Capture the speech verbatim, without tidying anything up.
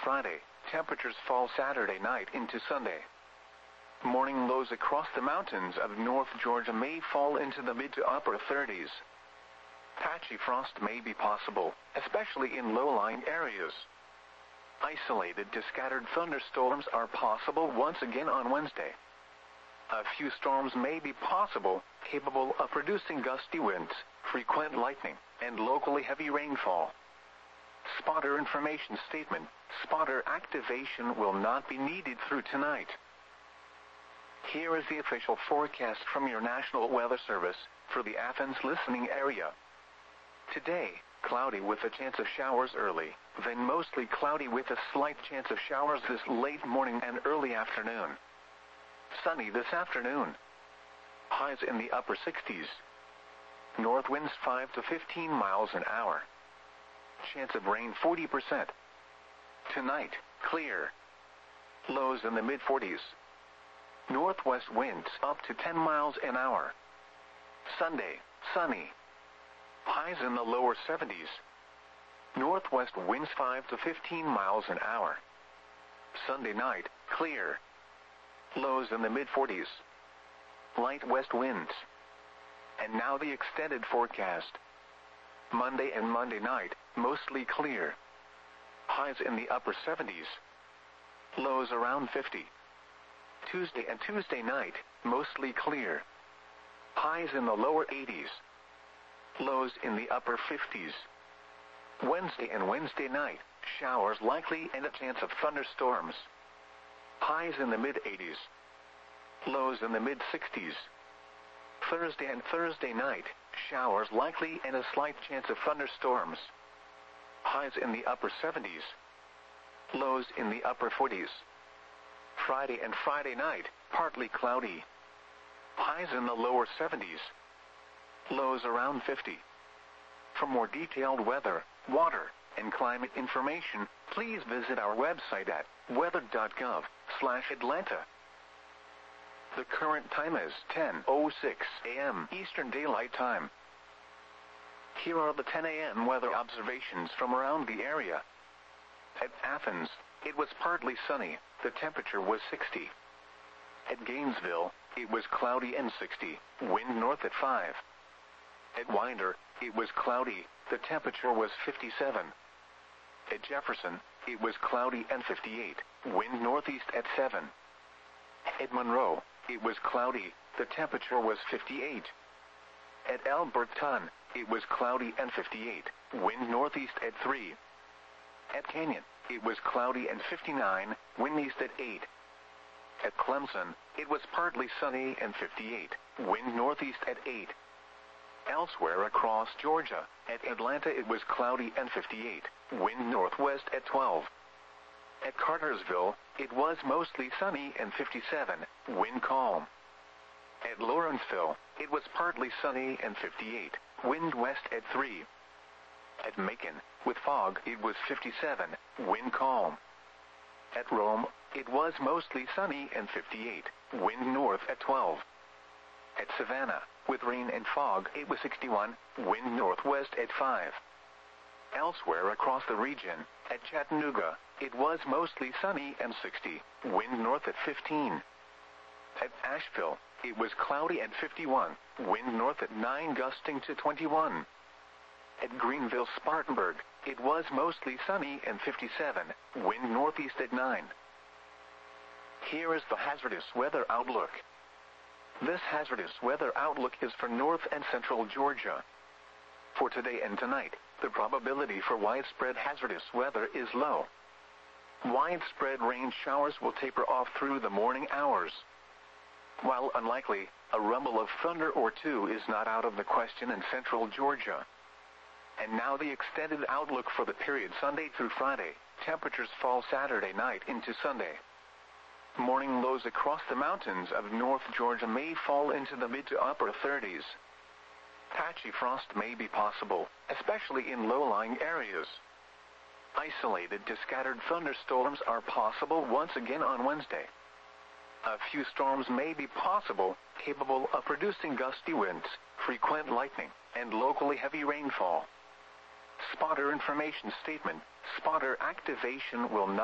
Friday, temperatures fall Saturday night into Sunday. Morning lows across the mountains of North Georgia may fall into the mid to upper thirties. Patchy frost may be possible, especially in low-lying areas. Isolated to scattered thunderstorms are possible once again on Wednesday. A few storms may be possible, capable of producing gusty winds, frequent lightning, and locally heavy rainfall. Spotter information statement: spotter activation will not be needed through tonight. Here is the official forecast from your National Weather Service for the Athens listening area. Today, cloudy with a chance of showers early, then mostly cloudy with a slight chance of showers this late morning and early afternoon. Sunny this afternoon. Highs in the upper sixties. North winds five to fifteen miles an hour. Chance of rain forty percent. Tonight, clear. Lows in the mid forties. Northwest winds up to ten miles an hour. Sunday, sunny. Highs in the lower seventies. Northwest winds five to fifteen miles an hour. Sunday night, clear. Lows in the mid forties. Light west winds. And now the extended forecast. Monday and Monday night, mostly clear. Highs in the upper seventies. Lows around fifty. Tuesday and Tuesday night, mostly clear. Highs in the lower eighties. Lows in the upper fifties. Wednesday and Wednesday night, showers likely and a chance of thunderstorms. Highs in the mid eighties. Lows in the mid sixties. Thursday and Thursday night, showers likely and a slight chance of thunderstorms. Highs in the upper seventies. Lows in the upper forties. Friday and Friday night, partly cloudy. Highs in the lower seventies. Lows around fifty. For more detailed weather, water, and climate information, please visit our website at weather dot gov slash Atlanta. The current time is ten oh six a m Eastern Daylight Time. Here are the ten a m weather observations from around the area. At Athens, it was partly sunny, the temperature was sixty. At Gainesville, it was cloudy and sixty, wind north at five. At Winder, it was cloudy, the temperature was fifty-seven. At Jefferson, it was cloudy and fifty-eight, wind northeast at seven. At Monroe, it was cloudy, the temperature was fifty-eight. At Alberton, it was cloudy and fifty-eight, wind northeast at three. At Canyon, it was cloudy and fifty-nine, wind east at eight. At Clemson, it was partly sunny and fifty-eight, wind northeast at eight. Elsewhere across Georgia, at Atlanta it was cloudy and fifty-eight, wind northwest at twelve. At Cartersville, it was mostly sunny and fifty-seven, wind calm. At Lawrenceville, it was partly sunny and fifty-eight, wind west at three. At Macon, with fog, it was fifty-seven, wind calm. At Rome, it was mostly sunny and fifty-eight, wind north at twelve. At Savannah, with rain and fog, it was sixty-one, wind northwest at five. Elsewhere across the region, at Chattanooga, it was mostly sunny and sixty, wind north at fifteen. At Asheville, it was cloudy and fifty-one, wind north at nine gusting to twenty-one. At Greenville-Spartanburg, it was mostly sunny and fifty-seven, wind northeast at nine. Here is the hazardous weather outlook. This hazardous weather outlook is for north and central Georgia. For today and tonight, the probability for widespread hazardous weather is low. Widespread rain showers will taper off through the morning hours. While unlikely, a rumble of thunder or two is not out of the question in central Georgia. And now the extended outlook for the period Sunday through Friday. Temperatures fall Saturday night into Sunday. Morning lows across the mountains of North Georgia may fall into the mid to upper thirties. Patchy frost may be possible, especially in low-lying areas. Isolated to scattered thunderstorms are possible once again on Wednesday. A few storms may be possible, capable of producing gusty winds, frequent lightning, and locally heavy rainfall. Spotter information statement: spotter activation will not